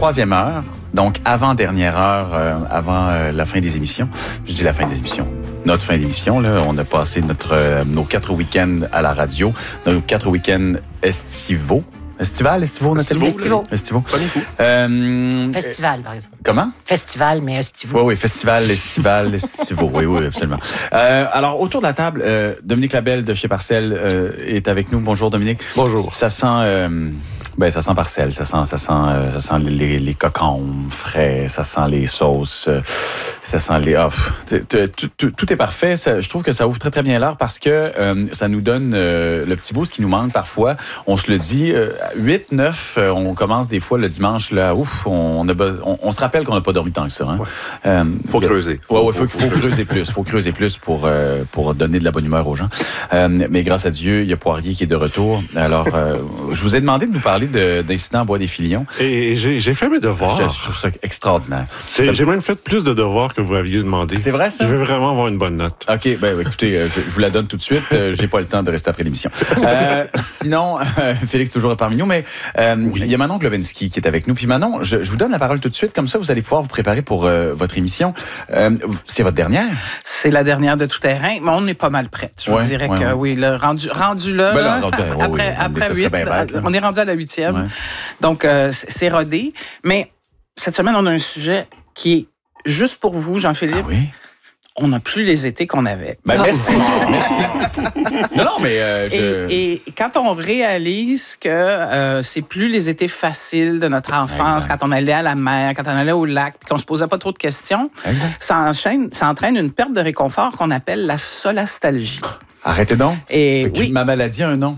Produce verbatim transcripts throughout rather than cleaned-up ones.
troisième heure, donc avant-dernière heure, euh, avant euh, la fin des émissions. Je dis la fin des émissions. Notre fin d'émission, là, on a passé notre euh, nos quatre week-ends à la radio, nos quatre week-ends estivaux. Estival, estivaux, Nathalie? Estivaux. Estivaux. Euh, Festival, par exemple. Comment? Festival, mais estivaux. Oui, oui, festival, estival, estivaux. Oui, oui, absolument. Euh, alors, autour de la table, euh, Dominique Labelle de chez Parcelle euh, est avec nous. Bonjour, Dominique. Bonjour. Ça sent... Euh, Ben, ça sent Parcelle, ça sent, ça sent, euh, ça sent les, les cocombes frais, ça sent les sauces, euh, ça sent les... Oh, tout, tout, tout est parfait. Ça, je trouve que ça ouvre très, très bien l'heure parce que euh, ça nous donne euh, le petit boost qui nous manque parfois. On se le dit, euh, huit, neuf, euh, on commence des fois le dimanche, là, ouf, on, a, on, on se rappelle qu'on n'a pas dormi tant que ça. Hein? Ouais. Euh, faut le, creuser. Faut, ouais, ouais, faut, faut, faut creuser plus. faut creuser plus pour, euh, pour donner de la bonne humeur aux gens. Euh, mais grâce à Dieu, il y a Poirier qui est de retour. Alors, euh, je vous ai demandé de nous parler De, d'incidents à Bois-des-Filions. Et j'ai, j'ai fait mes devoirs. Je, je trouve ça extraordinaire. J'ai, ça... j'ai même fait plus de devoirs que vous aviez demandé. C'est vrai, ça? Je veux vraiment avoir une bonne note. OK, ben écoutez, je, je vous la donne tout de suite. J'ai pas le temps de rester après l'émission. Euh, sinon, euh, Félix toujours parmi nous, mais euh, oui. Il y a Manon Glowinski qui est avec nous. Puis Manon, je, je vous donne la parole tout de suite. Comme ça, vous allez pouvoir vous préparer pour euh, votre émission. Euh, c'est votre dernière? C'est la dernière de tout terrain, mais on est pas mal prête. Je ouais, vous dirais ouais, que ouais. oui, le rendu, rendu là, ben là, là rendu, après, ouais, oui, après huit, bête, on est rendu à la huitième. Ouais. Donc, euh, c'est rodé. Mais cette semaine, on a un sujet qui est juste pour vous, Jean-Philippe. Ah oui? On n'a plus les étés qu'on avait. Ben, merci. merci. Non, non, mais... Euh, je... et, et quand on réalise que euh, c'est plus les étés faciles de notre enfance, exact. Quand on allait à la mer, quand on allait au lac, puis qu'on se posait pas trop de questions, ça, enchaîne, ça entraîne une perte de réconfort qu'on appelle la solastalgie. Arrêtez donc. Et oui. Ma maladie a un nom.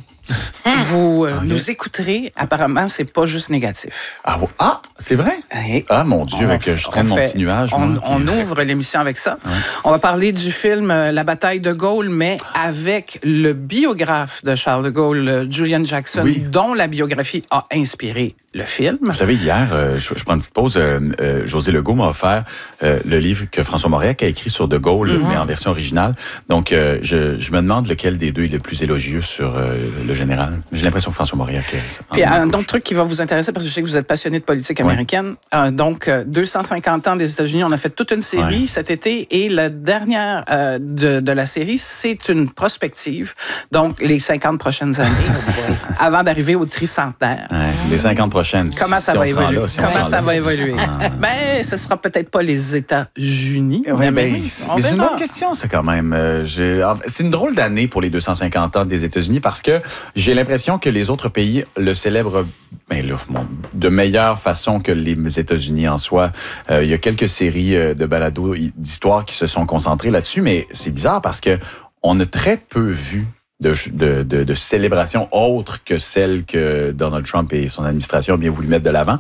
Vous euh, okay. nous écouterez. Apparemment, c'est pas juste négatif. Ah, ah c'est vrai? Et ah, mon Dieu, avec, je traîne mon petit nuage. On, moi, on puis... ouvre l'émission avec ça. Ouais. On va parler du film euh, La bataille de Gaulle, mais avec le biographe de Charles de Gaulle, euh, Julian Jackson, oui. dont la biographie a inspiré le film. Vous savez, hier, euh, je, je prends une petite pause, euh, euh, José Legault m'a offert euh, le livre que François Mauriac a écrit sur de Gaulle, mm-hmm. mais en version originale. Donc, euh, je, je me demande lequel des deux est le plus élogieux sur euh, le général. J'ai l'impression que François Mauriac... Puis un autre truc qui va vous intéresser, parce que je sais que vous êtes passionné de politique américaine. Ouais. Euh, donc, deux cent cinquante ans des États-Unis, on a fait toute une série ouais. cet été, et la dernière euh, de, de la série, c'est une prospective. Donc, les cinquante prochaines années, avant d'arriver au tricentenaire. Ouais, les cinquante prochaines. Comment ça si va évoluer? Là, si Comment ça là. va évoluer? Ah. Ben, ce sera peut-être pas les États-Unis. Ouais, ben, mais c'est une bonne question, ça, quand même. Euh, c'est une drôle d'année pour les deux cent cinquante ans des États-Unis parce que j'ai l'impression que les autres pays le célèbrent ben, là, bon, de meilleure façon que les États-Unis en soi. Euh, il y a quelques séries euh, de balados d'histoire qui se sont concentrées là-dessus, mais c'est bizarre parce que on a très peu vu De, de, de, de célébrations autres que celles que Donald Trump et son administration ont bien voulu mettre de l'avant,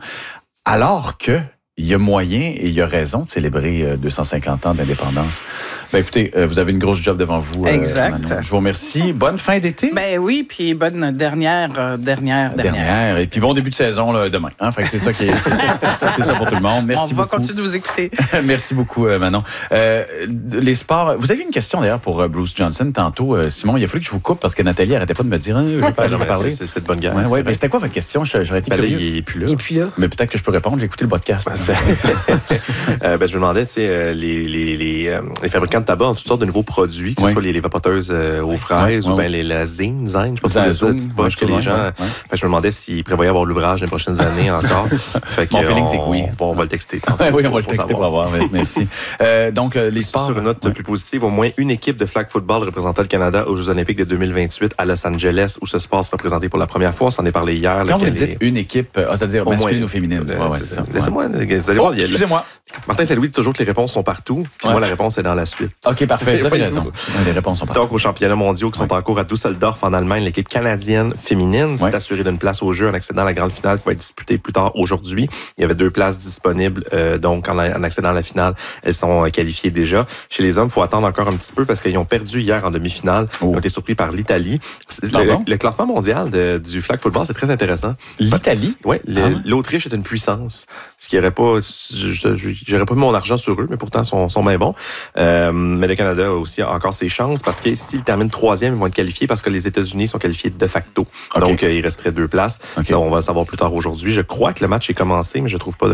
alors que il y a moyen et il y a raison de célébrer deux cent cinquante ans d'indépendance. Ben écoutez, vous avez une grosse job devant vous. Exact. Euh, Je vous remercie. Bonne fin d'été. Ben oui, puis bonne dernière, euh, dernière, dernière. Dernière. Et puis bon début de saison là, demain. Hein? Fait que c'est ça qui est, c'est ça pour tout le monde. Merci On va beaucoup. continuer de vous écouter. Merci beaucoup, euh, Manon. Euh, les sports. Vous avez une question d'ailleurs pour euh, Bruce Johnson tantôt, euh, Simon. Il a fallu que je vous coupe parce que Nathalie arrêtait pas de me dire, hein, je vais pas, pas parler. C'est cette bonne guerre. Ouais, ouais, mais c'était quoi votre question? J'aurais été ben curieux. Là, il est plus là. Il est plus là. Mais peut-être que je peux répondre. J'ai écouté le podcast. euh, ben, je me demandais, tu sais, euh, les, les, les, euh, les fabricants de tabac ont toutes sortes de nouveaux produits, que ce oui. soit les, les vapoteuses euh, aux fraises ouais, ou ouais, bien ouais. les la zine, zine, je pense que c'est petite poche que les gens. Ouais, ouais. Fait, je me demandais s'ils prévoyaient avoir l'ouvrage les prochaines années encore. Fait que, Mon feeling, on, c'est que oui. On, on va le texter. Ouais, oui, on va le texter pour avoir. Merci. Euh, donc, euh, les sports. Sur une note ouais. plus positive, au moins une équipe de flag football représentant le Canada aux Jeux olympiques de deux mille vingt-huit à Los Angeles, où ce sport sera présenté pour la première fois. On s'en est parlé hier. Quand vous dites une équipe, ah, c'est-à-dire masculine ou féminine. Laissez-moi. Excusez-moi. Martin Saint-Louis dit toujours que les réponses sont partout, puis ouais. moi, la réponse est dans la suite. OK, parfait. Vous avez raison. Les réponses sont partout. Donc, aux championnats mondiaux qui sont ouais. en cours à Düsseldorf, en Allemagne, l'équipe canadienne féminine s'est ouais. assurée d'une place au jeu en accédant à la grande finale qui va être disputée plus tard aujourd'hui. Il y avait deux places disponibles, euh, donc en, en accédant à la finale, elles sont qualifiées déjà. Chez les hommes, il faut attendre encore un petit peu parce qu'ils ont perdu hier en demi-finale. Oh. Ils ont été surpris par l'Italie. Le, le classement mondial de, du flag football, c'est très intéressant. L'Italie? Oui, ah. l'Autriche est une puissance. Ce qui n'aurait pas... J'aurais pas mis mon argent sur eux, mais pourtant, ils sont, sont bien bons. Euh, mais le Canada a aussi encore ses chances parce que s'ils terminent troisième, ils vont être qualifiés parce que les États-Unis sont qualifiés de facto. Okay. Donc, euh, il resterait deux places. Okay. Ça, on va le savoir plus tard aujourd'hui. Je crois que le match est commencé, mais je trouve pas de